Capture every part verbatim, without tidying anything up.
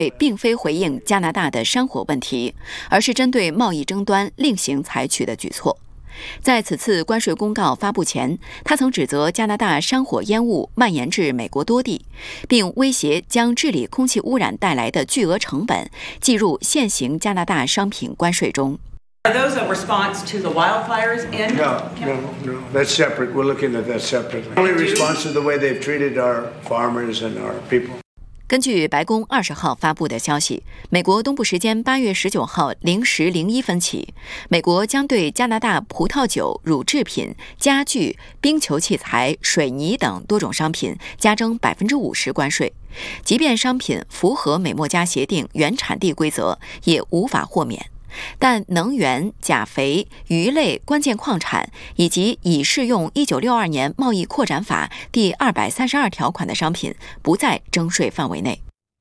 并非回应加拿大的山火问题，而是针对贸易争端另行采取的举措。在此次关税公告发布前，他曾指责加拿大山火烟雾蔓延至美国多地，并威胁将治理空气污染带来的巨额成本计入现行加拿大商品关税中。 Are those a response to the wildfires in? No, no, no. That's separate. We're looking at that separately. Only response to the way they've treated our farmers and our people. 根据白宫二十号发布的消息，美国东部时间八月十九号零时零一分起，美国将对加拿大葡萄酒、乳制品、家具、冰球器材、水泥等多种商品加征百分之五十关税，即便商品符合美墨加协定原产地规则，也无法豁免。但能源、钾肥、鱼类、关键矿产以及已适用一九六二年贸易扩展法第二百三十二条款的商品不在征税范围内。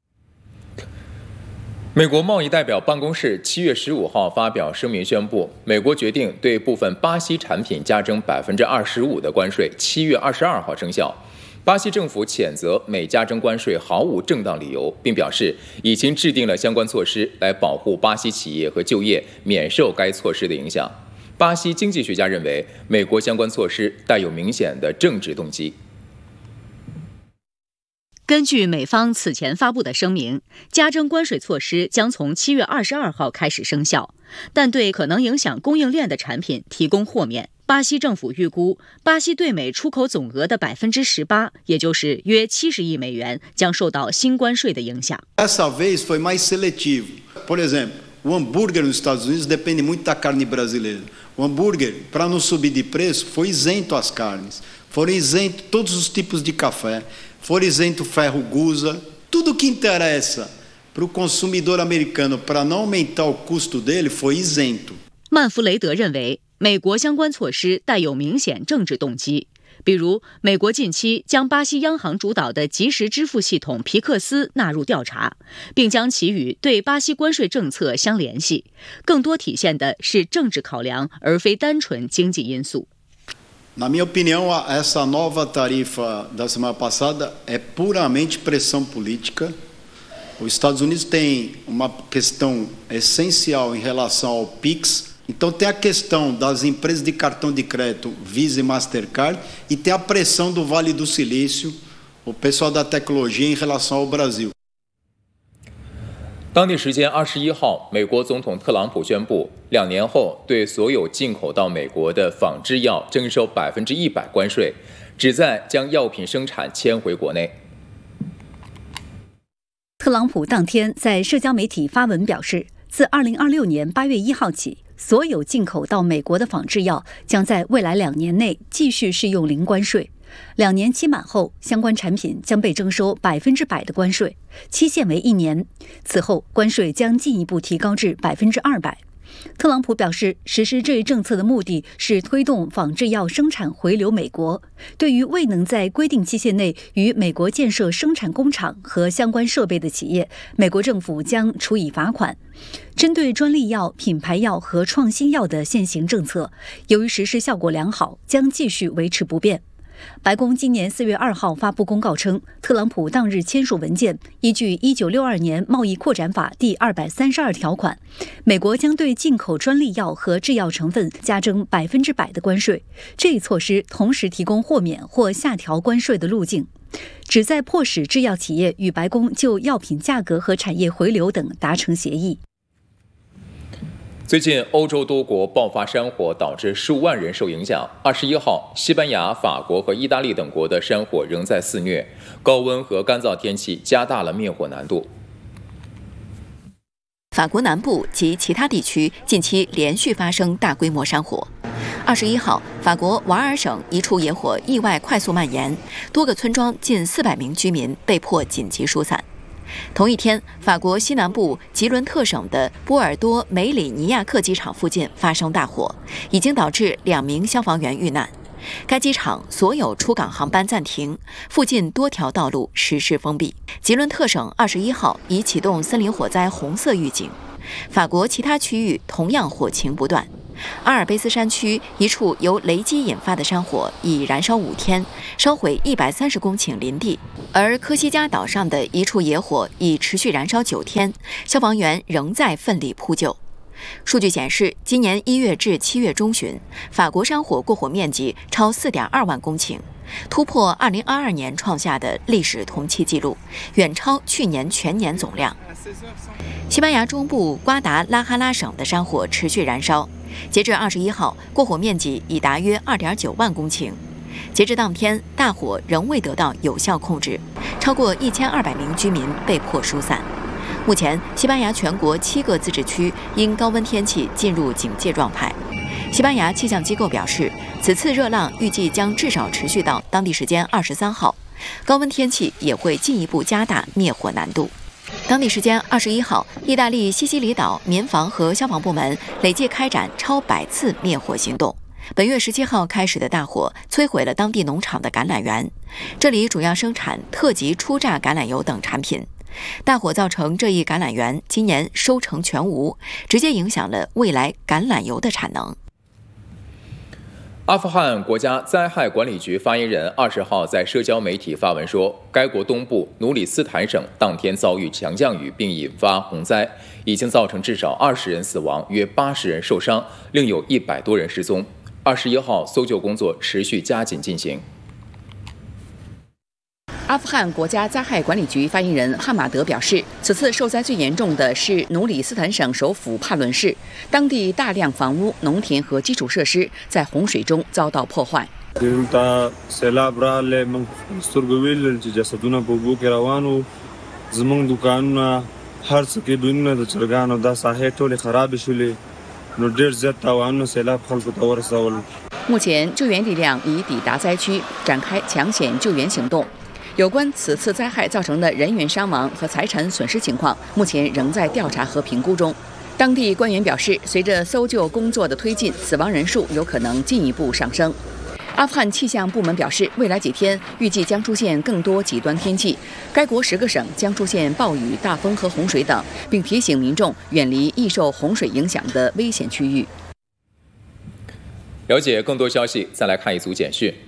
美国贸易代表办公室七月十五号发表声明宣布，美国决定对部分巴西产品加征百分之二十五的关税，七月二十二号生效。巴西政府谴责美加征关税毫无正当理由，并表示已经制定了相关措施来保护巴西企业和就业免受该措施的影响。巴西经济学家认为，美国相关措施带有明显的政治动机。 根据美方此前发布的声明，加征关税措施将从七月二十二号开始生效，但对可能影响供应链的产品提供豁免。巴西政府预估，巴西对美出口总额的百分之十八，也就是约七十亿美元，将受到新关税的影响。 Dessa vez foi mais seletivo. Por exemplo, o hambúrguer nos Estados Unidos depende muito da carne brasileira. O hambúrguer, para não subir de preço, foi isento as carnes. Foram isentos todos os tipos de café. Foram isento ferro gusa. Tudo que interessa para o consumidor americano para não aumentar o custo dele foi isento. 曼弗雷德认为，美国相关措施带有明显政治动机，比如美国近期将巴西央行主导的即时支付系统皮克斯纳入调查，并将其与对巴西关税政策相联系，更多体现的是政治考量，而非单纯经济因素。 Na minha opinião, essa nova tarifa da semana passada é puramente pressão política. Os Estados Unidos têm uma questão essencial em relação ao Pix.Então tem a questão das empresas de cartão de crédito Visa e Mastercard e tem a pressão do Vale do Silício, o pessoal da tecnologia em relação ao Brasil. 当地时间二十一号，美国总统特朗普宣布，两年后对所有进口到美国的仿制药征收百分之一百关税，旨在将药品生产迁回国内。 特朗普当天在社交媒体发文表示，自二零二六年八月一号起，所有进口到美国的仿制药将在未来两年内继续适用零关税。两年期满后，相关产品将被征收百分之百的关税，期限为一年。此后，关税将进一步提高至百分之二百。特朗普表示，实施这一政策的目的是推动仿制药生产回流美国。对于未能在规定期限内与美国建设生产工厂和相关设备的企业，美国政府将处以罚款。针对专利药、品牌药和创新药的现行政策，由于实施效果良好，将继续维持不变。白宫今年四月二号发布公告称，特朗普当日签署文件，依据一九六二年贸易扩展法第二百三十二条款，美国将对进口专利药和制药成分加征百分之百的关税。这一措施同时提供豁免或下调关税的路径，旨在迫使制药企业与白宫就药品价格和产业回流等达成协议。 最近，欧洲多国爆发山火，导致数万人受影响。二十一号，西班牙、法国和意大利等国的山火仍在肆虐，高温和干燥天气加大了灭火难度。 法国南部及其他地区近期连续发生大规模山火。二十一号，法国瓦尔省一处野火意外快速蔓延，多个村庄近四百名居民被迫紧急疏散。同一天，法国西南部吉伦特省的波尔多梅里尼亚克机场附近发生大火，已经导致两名消防员遇难。该机场所有出港航班暂停，附近多条道路实施封闭。吉伦特省二十一号已启动森林火灾红色预警。法国其他区域同样火情不断。 阿尔卑斯山区一处由雷击引发的山火已燃烧五天，烧毁一百三十公顷林地；而科西嘉岛上的一处野火已持续燃烧九天，消防员仍在奋力扑救。数据显示，今年一月至七月中旬，法国山火过火面积超 四点二万公顷，突破二零二二年创下的历史同期纪录，远超去年全年总量。西班牙中部瓜达拉哈拉省的山火持续燃烧，截至二十一号，过火面积已达约 二点九万公顷。截至当天，大火仍未得到有效控制，超过一千二百名居民被迫疏散。目前，西班牙全国七个自治区因高温天气进入警戒状态。西班牙气象机构表示，此次热浪预计将至少持续到当地时间二十三号，高温天气也会进一步加大灭火难度。当地时间二十一号，意大利西西里岛民防和消防部门累计开展超百次灭火行动。本月十七号开始的大火摧毁了当地农场的橄榄园，这里主要生产特级初榨橄榄油等产品。大火造成这一橄榄园今年收成全无，直接影响了未来橄榄油的产能。 阿富汗国家灾害管理局发言人二十号在社交媒体发文说，该国东部努里斯坦省当天遭遇强降雨并引发洪灾，已经造成至少二十人死亡，约八十人受伤，另有一百多人失踪。二十一号，搜救工作持续加紧进行。 阿富汗国家灾害管理局发言人哈马德表示，此次受灾最严重的是努里斯坦省首府帕伦市，当地大量房屋、农田和基础设施在洪水中遭到破坏。目前，救援力量已抵达灾区，展开抢险救援行动。有关此次灾害造成的人员伤亡和财产损失情况，目前仍在调查和评估中。当地官员表示，随着搜救工作的推进，死亡人数有可能进一步上升。阿富汗气象部门表示，未来几天预计将出现更多极端天气，该国十个省将出现暴雨、大风和洪水等，并提醒民众远离易受洪水影响的危险区域。 了解更多消息，再来看一组简讯。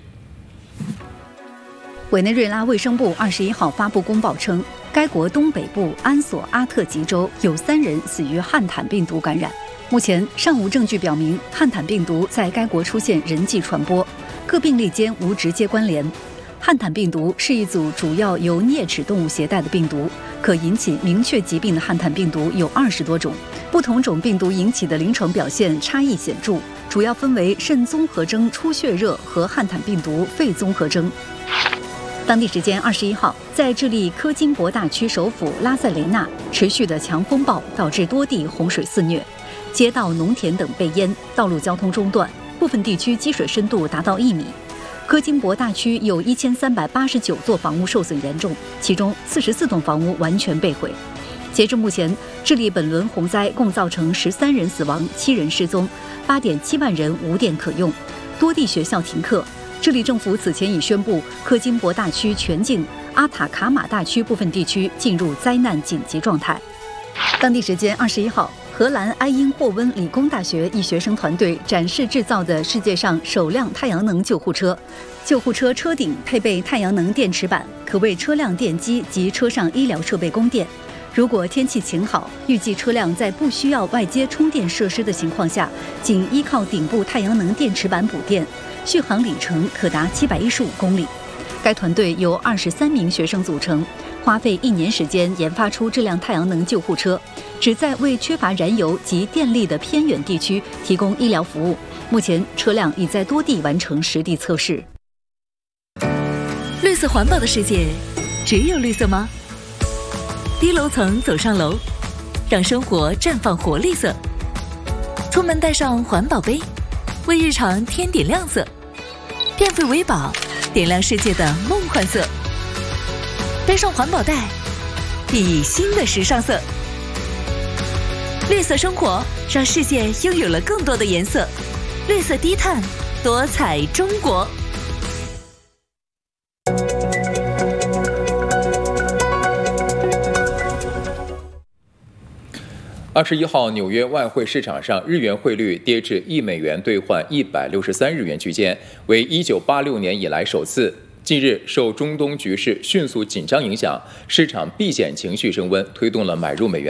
委内瑞拉卫生部二十一号发布公报称，该国东北部安索阿特吉州有三人死于汉坦病毒感染。目前尚无证据表明汉坦病毒在该国出现人际传播，各病例间无直接关联。汉坦病毒是一组主要由啮齿动物携带的病毒，可引起明确疾病的汉坦病毒有二十多种，不同种病毒引起的临床表现差异显著，主要分为肾综合征出血热和汉坦病毒肺综合征。当地时间二十一号，在智利科金博大区首府拉塞雷纳，持续的强风暴导致多地洪水肆虐，街道、农田等被淹，道路交通中断，部分地区积水深度达到一米。科金博大区有一千三百八十九座房屋受损严重，其中四十四栋房屋完全被毁。截至目前，智利本轮洪灾共造成十三人死亡、七人失踪，八点七万人无电可用，多地学校停课。智利政府此前已宣布，科金博大区全境、阿塔卡马大区部分地区进入灾难紧急状态。当地时间二十一号，荷兰埃因霍温理工大学一学生团队展示制造的世界上首辆太阳能救护车。救护车车顶配备太阳能电池板，可为车辆电机及车上医疗设备供电。如果天气晴好，预计车辆在不需要外接充电设施的情况下，仅依靠顶部太阳能电池板补电，续航里程可达七百一十五公里。该团队由二十三名学生组成，花费一年时间研发出这辆太阳能救护车，旨在为缺乏燃油及电力的偏远地区提供医疗服务。目前，车辆已在多地完成实地测试。 绿色环保的世界，只有绿色吗？低楼层走上楼，让生活绽放活力色。出门带上环保杯，为日常添点亮色。电费为宝，点亮世界的梦幻色。背上环保袋，熠熠新的时尚色。绿色生活，让世界拥有了更多的颜色。绿色低碳，多彩中国。 二十一号，纽约外汇市场上日元汇率跌至一美元兑换一百六十三日元区间，为一九八六年以来首次。近日，受中东局势迅速紧张影响，市场避险情绪升温，推动了买入美元。